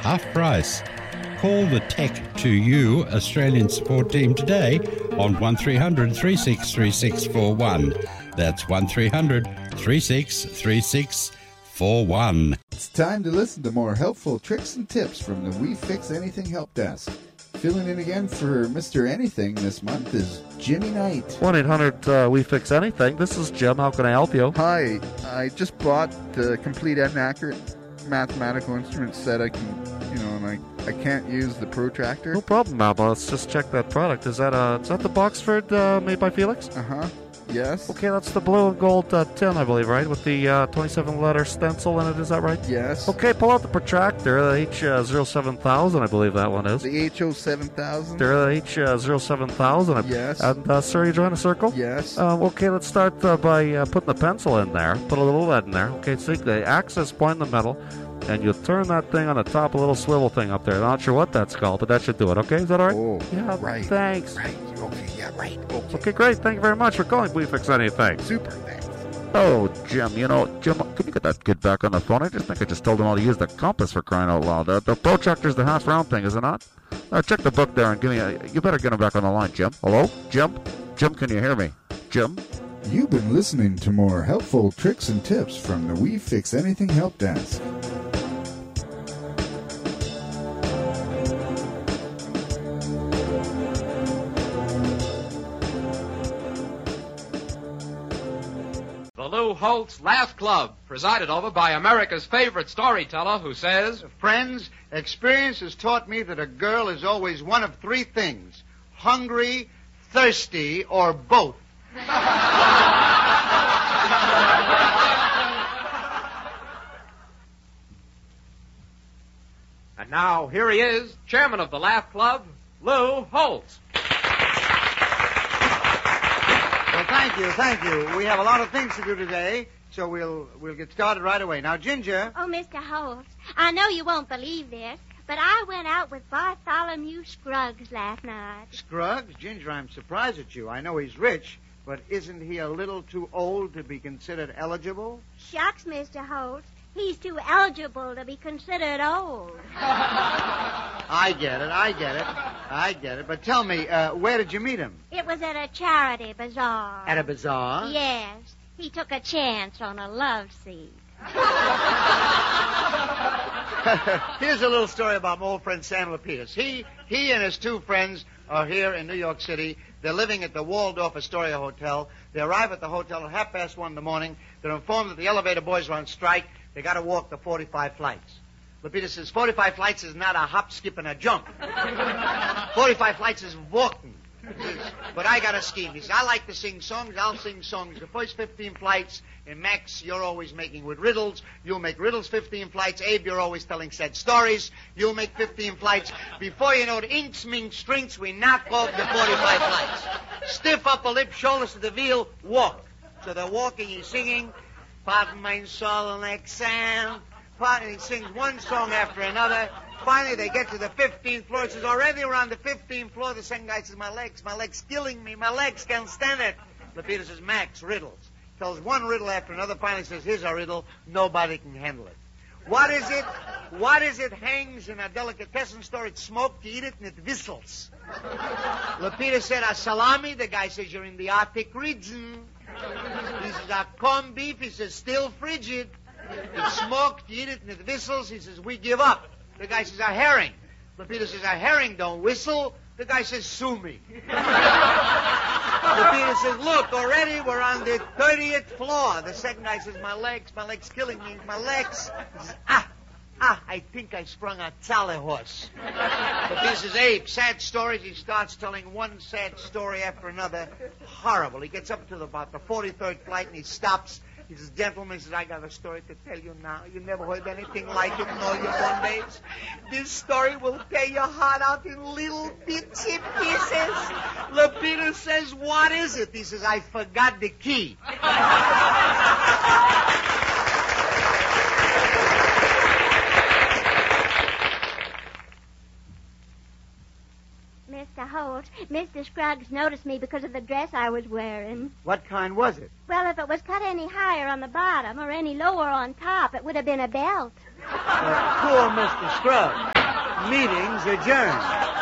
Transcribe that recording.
half price. Call the Tech2U Australian support team today on 1300 363641. That's 1300 363641. It's time to listen to more helpful tricks and tips from the We Fix Anything Help Desk. Filling in again for Mr. Anything this month is Jimmy Knight. 1-800-WE-FIX-ANYTHING. This is Jim. How can I help you? Hi, I just bought the complete and accurate mathematical instrument set. I can, and I can't use the protractor. No problem, Alba. Let's just check that product. Is that the Boxford made by Felix? Uh-huh. Yes. Okay, that's the blue and gold tin, I believe, right? With the 27-letter stencil in it, is that right? Yes. Okay, pull out the protractor, the H07000, I believe that one is. The HO7000? The H07000. Yes. And, sir, you drawing a circle? Yes. Okay, let's start by putting the pencil in there. Put a little lead in there. Okay, see the access point in the middle. And you turn that thing on the top, a little swivel thing up there. I'm not sure what that's called, but that should do it. Okay, is that all right? Oh, yeah, right. Thanks. Right. Okay, yeah, right. Okay, great. Thank you very much for calling. We Fix Anything. Super, thanks. Oh, Jim, Jim, can you get that kid back on the phone? I think I just told him all to use the compass for crying out loud. The protractor's the half-round thing, is it not? Check the book there and give me you better get him back on the line, Jim. Hello? Jim? Jim, can you hear me? Jim? You've been listening to more helpful tricks and tips from the We Fix Anything Help Desk. Lou Holt's Laugh Club, presided over by America's favorite storyteller who says, Friends, experience has taught me that a girl is always one of three things: hungry, thirsty, or both. And now, here he is, chairman of the Laugh Club, Lou Holtz. Well, thank you. We have a lot of things to do today, so we'll get started right away. Now, Ginger. Oh, Mr. Holtz, I know you won't believe this, but I went out with Bartholomew Scruggs last night. Scruggs? Ginger, I'm surprised at you. I know he's rich, but isn't he a little too old to be considered eligible? Shucks, Mr. Holtz. He's too eligible to be considered old. I get it. But tell me, where did you meet him? It was at a charity bazaar. At a bazaar? Yes. He took a chance on a love seat. Here's a little story about my old friend Sam Lapidus. He and his two friends are here in New York City. They're living at the Waldorf Astoria Hotel. They arrive at the hotel at 1:30 in the morning. They're informed that the elevator boys are on strike. They got to walk the 45 flights. Lapidus says 45 flights is not a hop, skip, and a jump. 45 flights is walking. But I got a scheme. He says, I like to sing songs. I'll sing songs. The first 15 flights, and Max, you're always making with riddles. You'll make riddles 15 flights. Abe, you're always telling sad stories. You'll make 15 flights. Before you know it, inks, minks, strinks, we knock off the 45 flights. Stiff upper lip, shoulders to the wheel, walk. So they're walking, he's singing. Pardon my soul and accent. And he sings one song after another. Finally, they get to the 15th floor. He says, already around the 15th floor, the second guy says, my leg's killing me. My legs can't stand it. Lapidus says, Max, riddles. Tells one riddle after another. Finally says, here's a riddle. Nobody can handle it. What is it? What is it hangs in a delicatessen store? It's smoked. You eat it and it whistles. Lapidus said, a salami. The guy says, you're in the Arctic region. He says, a corned beef. He says, still frigid. It's smoked. You eat it and it whistles. He says, we give up. The guy says, a herring. Lapidus says, a herring don't whistle. The guy says, sue me. Lapidus says, look, already we're on the 30th floor. The second guy says, my leg's killing me. My legs. He says, I think I sprung a tally horse. Lapidus says, Abe, sad stories. He starts telling one sad story after another. Horrible. He gets up to about the 43rd flight and he stops. He says, gentlemen, I got a story to tell you now. You never heard anything like it in all your born days. This story will tear your heart out in little bitsy pieces. Lapidus says, what is it? He says, I forgot the key. Mr. Holt, Mr. Scruggs noticed me because of the dress I was wearing. What kind was it? Well, if it was cut any higher on the bottom or any lower on top, it would have been a belt. Poor Mr. Scruggs. Meeting's adjourned.